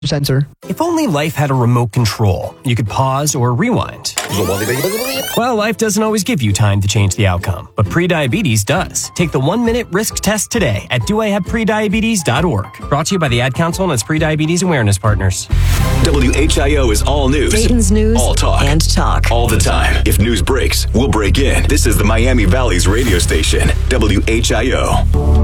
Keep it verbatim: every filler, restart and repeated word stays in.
sensor. If only life had a remote control, you could pause or rewind. Well, life doesn't always give you time to change the outcome, but prediabetes does. Take the one-minute risk test today at do I have prediabetes dot org. Brought to you by the Ad Council and its Prediabetes Awareness Partners. W H I O is all news. Dayton's news. All talk. And talk. All the time. If news breaks, we'll break in. This is the Miami Valley's radio station, W H I O.